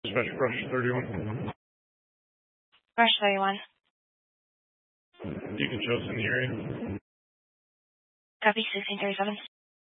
Dispatch Brush 31. Brush 31. Deacon Joe's in the area. Copy 1637.